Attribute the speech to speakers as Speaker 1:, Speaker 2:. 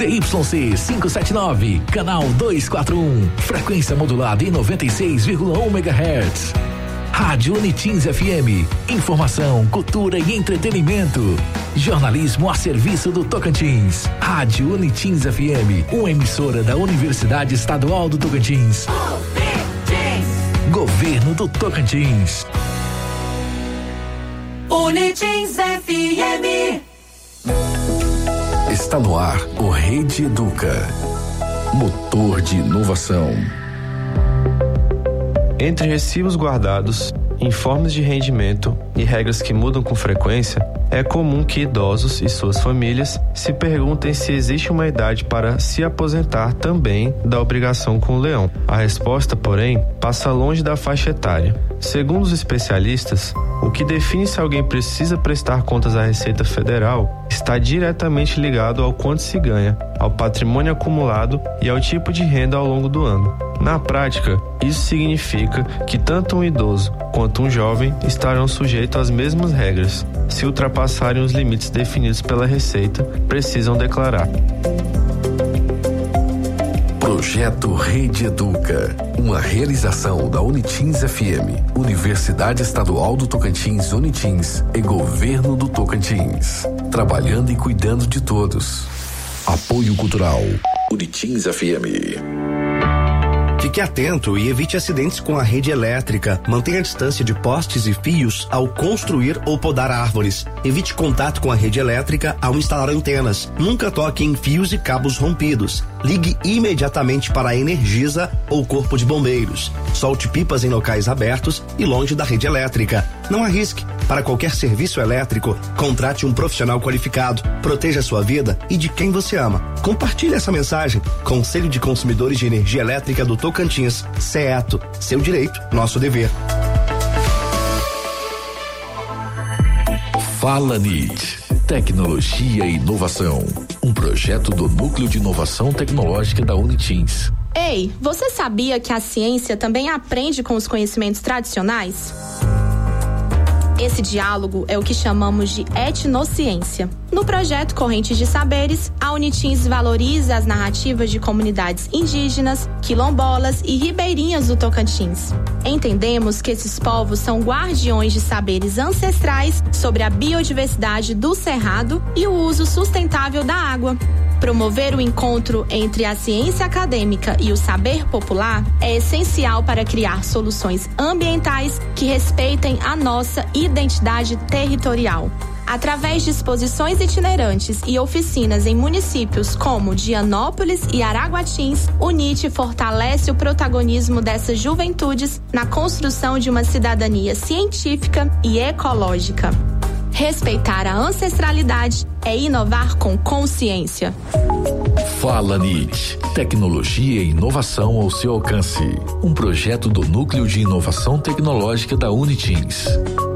Speaker 1: ZYC 579, canal 241, frequência modulada em 96,1 MHz. Rádio Unitins FM, informação, cultura e entretenimento. Jornalismo a serviço do Tocantins. Rádio Unitins FM, uma emissora da Universidade Estadual do Tocantins. Governo do Tocantins.
Speaker 2: Unitins FM.
Speaker 1: Está no ar o Rede Educa. Motor de inovação.
Speaker 3: Entre recibos guardados, informes de rendimento e regras que mudam com frequência, é comum que idosos e suas famílias se perguntem se existe uma idade para se aposentar também da obrigação com o leão. A resposta, porém, passa longe da faixa etária. Segundo os especialistas, o que define se alguém precisa prestar contas à Receita Federal está diretamente ligado ao quanto se ganha, ao patrimônio acumulado e ao tipo de renda ao longo do ano. Na prática, isso significa que tanto um idoso quanto um jovem estarão sujeitos às mesmas regras. Se ultrapassarem os limites definidos pela Receita, precisam declarar.
Speaker 1: Projeto Rede Educa, uma realização da Unitins FM, Universidade Estadual do Tocantins Unitins e Governo do Tocantins. Trabalhando e cuidando de todos. Apoio Cultural, Unitins FM.
Speaker 4: Fique atento e evite acidentes com a rede elétrica. Mantenha a distância de postes e fios ao construir ou podar árvores. Evite contato com a rede elétrica ao instalar antenas. Nunca toque em fios e cabos rompidos. Ligue imediatamente para a Energisa ou Corpo de Bombeiros. Solte pipas em locais abertos e longe da rede elétrica. Não arrisque. Para qualquer serviço elétrico, contrate um profissional qualificado. Proteja sua vida e de quem você ama. Compartilhe essa mensagem. Conselho de Consumidores de Energia Elétrica do Tocantins, CEETO. Seu direito, nosso dever.
Speaker 1: Fala NIT. Tecnologia e inovação. Um projeto do Núcleo de Inovação Tecnológica da Unitins.
Speaker 5: Ei, você sabia que a ciência também aprende com os conhecimentos tradicionais? Esse diálogo é o que chamamos de etnociência. No projeto Correntes de Saberes, a Unitins valoriza as narrativas de comunidades indígenas, quilombolas e ribeirinhas do Tocantins. Entendemos que esses povos são guardiões de saberes ancestrais sobre a biodiversidade do cerrado e o uso sustentável da água. Promover o encontro entre a ciência acadêmica e o saber popular é essencial para criar soluções ambientais que respeitem a nossa identidade territorial. Através de exposições itinerantes e oficinas em municípios como Dianópolis e Araguatins, o NIT fortalece o protagonismo dessas juventudes na construção de uma cidadania científica e ecológica. Respeitar a ancestralidade é inovar com consciência.
Speaker 1: Fala NIT. Tecnologia e inovação ao seu alcance. Um projeto do Núcleo de Inovação Tecnológica da Unitins.